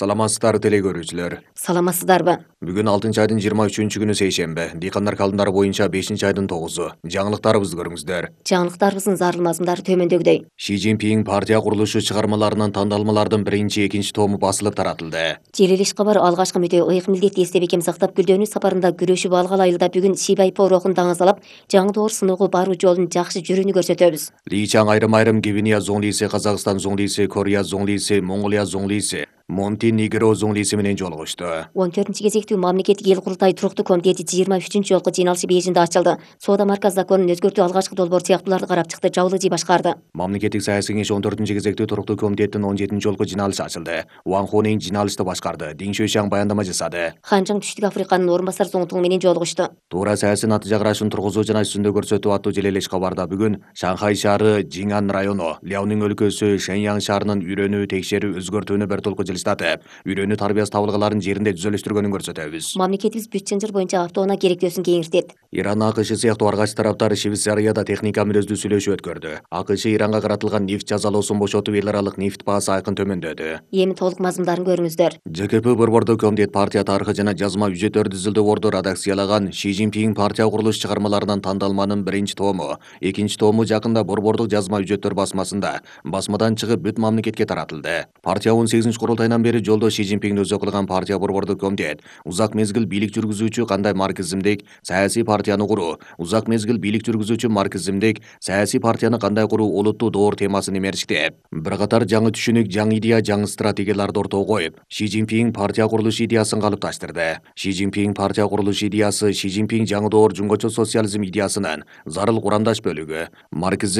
Саламатсыздар теле көрүүчүлөр. Саламатсыздарбы? Бүгүн 6 айдын 23 күнү сейшемби. Дыйкандар калымдары боюнча 5 айдын 9-у. Жаңылыктарыбызды көрүңүздөр. Жаңылыктарыбыздын зарыл мазмундары төмөндөгүдөй. Ши Цзиньпин партия курулушу чыгармаларынын тандалмалардын биринчи, экинчи тому басылып таратылды. Желилиш кабар алгачкы мүтө ыйык милдет эсте бекем сактап күлдөнүү сапарында күрөшүп алгал айылда бүгүн Сибай порохун даңазалап, жаңы доор сынууга баруу жолун жакшы жүрүүнү көрсөтөбүз. Ли Чаң айрым Гвинея зоңлиси, Казакстан зоңлиси, Корея зоңлиси, Монголия зоңлиси, Монтенегро зоңлиси менен жолугушту. 14-кезектүү мамлекеттик эл курултай туруктуу комитети 23 жолку жыйналышы Бейжиңде ачылды. Соода марказ законун өзгөртүү алгачкы долбоор сыяктууларды карап чыкты. Жабылыжый башкарды. Мамлекеттик саясий кеңеш 14-кезектүү туруктуу комитеттин 17 жолку жыйналышы ачылды. Ван Хонейн жыйналышты башкарды. Дин Шуйшаң баяндама жасады. Ханжаң Түштүк Африканын орун басар зоңтугу менен жолугушту. Туура саясий натыйжа карашын тургузуу жана үстүндө көрсөтүү аттуу желелеш кабарда бүгүн Шанхай шаары, Жиңан району, Ляонин өлкөсү, Шэньян шаарынын үйрөнүү, текшерүү, өзгөртүүнү бир толку жылыштатып, үйрөнүү тарбиясы табылгаларын жеринде түзөлүштүргөнүн көрсөтөбүз. Мамлекетибиз бүт чынжыр боюнча автоунаа керектөөсүн кеңиртет. Иран, АКШ сыяктуу аргач тараптар Швейцарияда техника мүнөздүү сүйлөшүү өткөрдү. АКШ Иранга каратылган нефть жазалоосун бошотуп, эл аралык нефть баасы айкын төмөндөдү. Эми толук мазмундарын көрүңүздөр. ЖКП борбордук комитет партия тарыхы жана жазма үжөттөрдү изилдөөгөрдү редакциялаган Ши Цзиньпин партия курулуш чыгармаларынан тандалманын биринчи тому, экинчи тому жакында борбордук жазма үжөттөр басмасында басмадан чыгып бүт мамлекетке таратылды. Партия 18 курултайынан бери жолдо Ши Цзиньпин өзү кылган партия борбордук комитет узак мезгил бийлик жүргүзүүчү кандай марксизмдик саясий партияны куруу, узак мезгил бийлик жүргүзүүчү марксизмдик саясий партияны кандай куруу олуттуу доор темасын эмерчиктеп, бир катар жаңы түшүнүк, жаңы идея, жаңы стратегияларды ортого коюп, Ши Цзиньпин партия курулуш идеясын калыпташтырды. Ши Цзиньпин партия курулуш идеясы Ши Цзиньпин жаңы доор жумгочо социализм идеясынын зарыл курамдаш бөлүгү. Марксизм